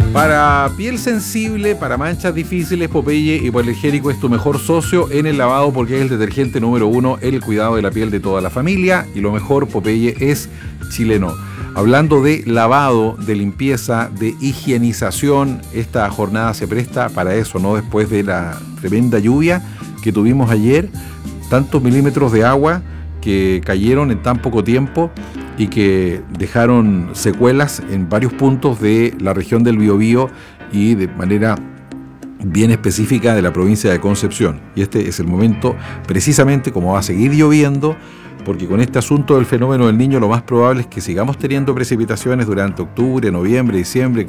Para piel sensible, para manchas difíciles, Popeye Hipoalergénico es tu mejor socio en el lavado porque es el detergente número 1 en el cuidado de la piel de toda la familia y lo mejor, Popeye es chileno. Hablando de lavado, de limpieza, de higienización, esta jornada se presta para eso, ¿no? Después de la tremenda lluvia que tuvimos ayer, tantos milímetros de agua que cayeron en tan poco tiempo y que dejaron secuelas en varios puntos de la región del Biobío y de manera bien específica de la provincia de Concepción. Y este es el momento, precisamente como va a seguir lloviendo, porque con este asunto del fenómeno del Niño lo más probable es que sigamos teniendo precipitaciones durante octubre, noviembre, diciembre,